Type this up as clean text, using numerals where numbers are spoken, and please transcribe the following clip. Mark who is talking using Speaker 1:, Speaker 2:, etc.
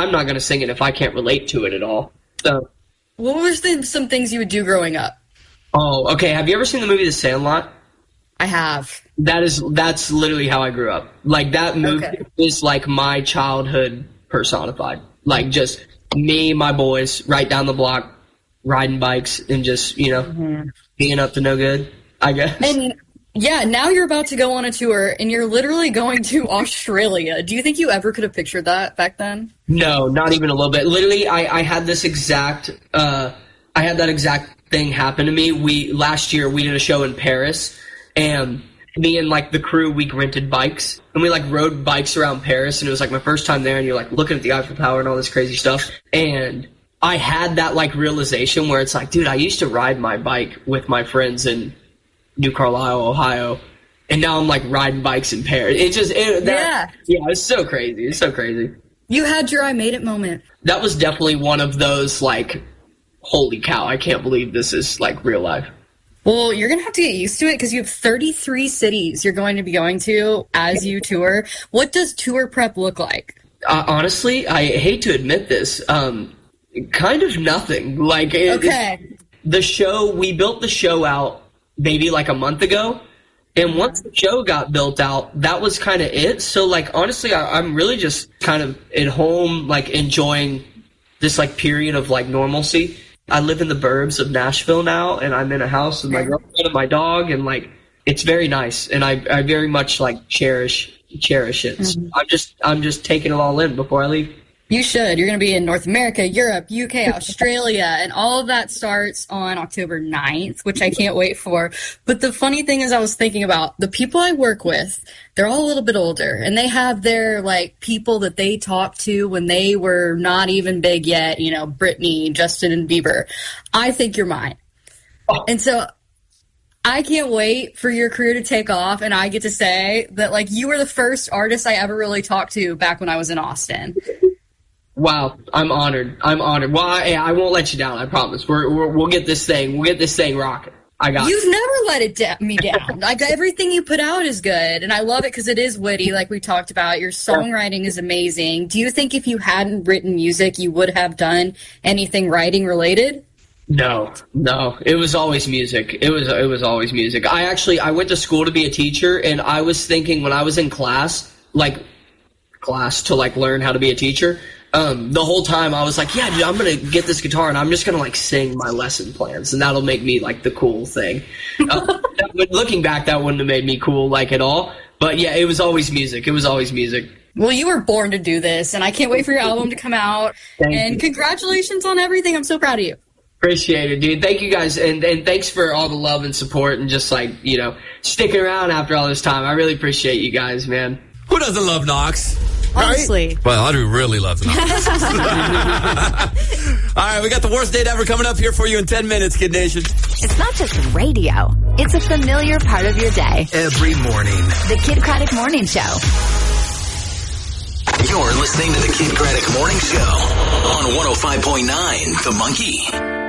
Speaker 1: I'm not going to sing it if I can't relate to it at all. So,
Speaker 2: what were some things you would do growing up?
Speaker 1: Oh, okay. Have you ever seen the movie The Sandlot?
Speaker 2: I have.
Speaker 1: That's literally how I grew up. Like, that movie is like my childhood personified. Like, just me, my boys, right down the block, riding bikes and just, being up to no good, I guess.
Speaker 2: And yeah, now you're about to go on a tour and you're literally going to Australia. Do you think you ever could have pictured that back then?
Speaker 1: No, not even a little bit. Literally, I had this exact, I had that exact thing happen to me. Last year we did a show in Paris, and me and like the crew, we rented bikes and we like rode bikes around Paris, and it was like my first time there, and you're like looking at the Eiffel Tower and all this crazy stuff. And I had that like realization where it's like, dude, I used to ride my bike with my friends in New Carlisle, Ohio, and now I'm like riding bikes in Paris. It's so crazy. It's so crazy.
Speaker 2: You had your I made it moment.
Speaker 1: That was definitely one of those like, holy cow, I can't believe this is like real life.
Speaker 2: Well, you're going to have to get used to it because you have 33 cities you're going to be going to as you tour. What does tour prep look like?
Speaker 1: Honestly, I hate to admit this, kind of nothing. Like, we built the show out maybe like a month ago, and once the show got built out, that was kind of it. So, like, honestly, I'm really just kind of at home, like, enjoying this, like, period of, like, normalcy. I live in the burbs of Nashville now, and I'm in a house with my girlfriend and my dog, and, like, it's very nice, and I very much, like, cherish it. Mm-hmm. So I'm just taking it all in before I leave.
Speaker 2: You should. You're going to be in North America, Europe, UK, Australia, and all of that starts on October 9th, which I can't wait for. But the funny thing is, I was thinking about the people I work with, they're all a little bit older, and they have their, like, people that they talked to when they were not even big yet, Britney, Justin, and Bieber. I think you're mine. Oh. And so I can't wait for your career to take off, and I get to say that, like, you were the first artist I ever really talked to back when I was in Austin.
Speaker 1: Wow, I'm honored. Well, I won't let you down. I promise. We'll get this thing. We'll get this thing rocking.
Speaker 2: You've never let me down. Like, everything you put out is good, and I love it because it is witty, like we talked about. Your songwriting is amazing. Do you think if you hadn't written music, you would have done anything writing related?
Speaker 1: No. It was always music. It was always music. I went to school to be a teacher, and I was thinking when I was in class to like learn how to be a teacher. The whole time I was like, yeah, dude, I'm going to get this guitar and I'm just going to like sing my lesson plans, and that'll make me like the cool thing. Looking back, that wouldn't have made me cool like at all. But yeah, it was always music.
Speaker 2: Well, you were born to do this, and I can't wait for your album to come out. And congratulations on everything. I'm so proud of you.
Speaker 1: Appreciate it, dude. Thank you guys. And thanks for all the love and support and just like, sticking around after all this time. I really appreciate you guys, man.
Speaker 3: Who doesn't love Knox?
Speaker 2: Honestly.
Speaker 3: Right? Well, I do really love Knox. All right, we got the worst date ever coming up here for you in 10 minutes, Kid Nation.
Speaker 4: It's not just radio. It's a familiar part of your day.
Speaker 5: Every morning.
Speaker 4: The Kid Craddock Morning Show.
Speaker 5: You're listening to the Kid Craddock Morning Show on 105.9 The Monkey.